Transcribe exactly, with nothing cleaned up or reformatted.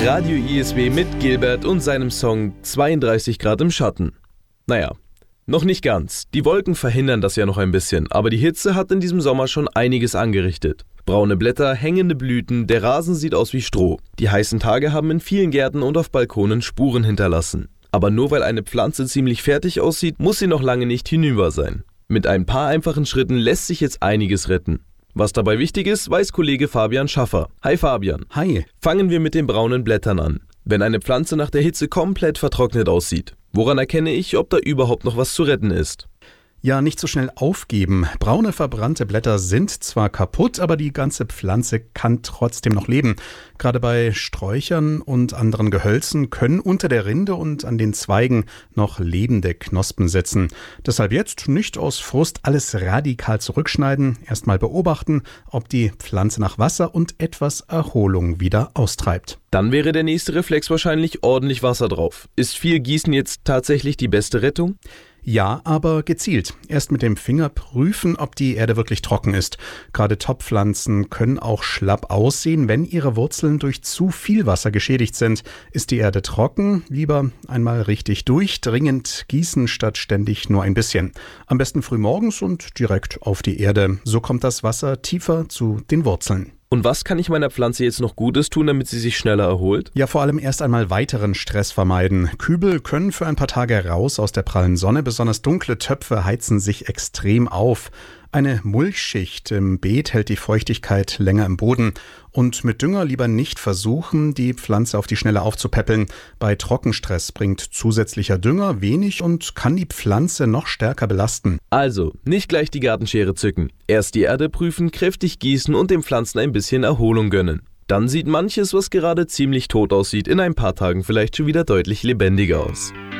Radio I S W mit Gilbert und seinem Song zweiunddreißig Grad im Schatten. Naja, noch nicht ganz. Die Wolken verhindern das ja noch ein bisschen, aber die Hitze hat in diesem Sommer schon einiges angerichtet. Braune Blätter, hängende Blüten, der Rasen sieht aus wie Stroh. Die heißen Tage haben in vielen Gärten und auf Balkonen Spuren hinterlassen. Aber nur weil eine Pflanze ziemlich fertig aussieht, muss sie noch lange nicht hinüber sein. Mit ein paar einfachen Schritten lässt sich jetzt einiges retten. Was dabei wichtig ist, weiß Kollege Fabian Schaffer. Hi Fabian. Hi. Fangen wir mit den braunen Blättern an. Wenn eine Pflanze nach der Hitze komplett vertrocknet aussieht, woran erkenne ich, ob da überhaupt noch was zu retten ist? Ja, nicht so schnell aufgeben. Braune, verbrannte Blätter sind zwar kaputt, aber die ganze Pflanze kann trotzdem noch leben. Gerade bei Sträuchern und anderen Gehölzen können unter der Rinde und an den Zweigen noch lebende Knospen sitzen. Deshalb jetzt nicht aus Frust alles radikal zurückschneiden, erstmal beobachten, ob die Pflanze nach Wasser und etwas Erholung wieder austreibt. Dann wäre der nächste Reflex wahrscheinlich ordentlich Wasser drauf. Ist viel Gießen jetzt tatsächlich die beste Rettung? Ja, aber gezielt. Erst mit dem Finger prüfen, ob die Erde wirklich trocken ist. Gerade Topfpflanzen können auch schlapp aussehen, wenn ihre Wurzeln durch zu viel Wasser geschädigt sind. Ist die Erde trocken, lieber einmal richtig durchdringend gießen, statt ständig nur ein bisschen. Am besten frühmorgens und direkt auf die Erde. So kommt das Wasser tiefer zu den Wurzeln. Und was kann ich meiner Pflanze jetzt noch Gutes tun, damit sie sich schneller erholt? Ja, vor allem erst einmal weiteren Stress vermeiden. Kübel können für ein paar Tage raus aus der prallen Sonne. Besonders dunkle Töpfe heizen sich extrem auf. Eine Mulchschicht im Beet hält die Feuchtigkeit länger im Boden. Und mit Dünger lieber nicht versuchen, die Pflanze auf die Schnelle aufzupäppeln. Bei Trockenstress bringt zusätzlicher Dünger wenig und kann die Pflanze noch stärker belasten. Also, nicht gleich die Gartenschere zücken. Erst die Erde prüfen, kräftig gießen und den Pflanzen ein bisschen Erholung gönnen. Dann sieht manches, was gerade ziemlich tot aussieht, in ein paar Tagen vielleicht schon wieder deutlich lebendiger aus.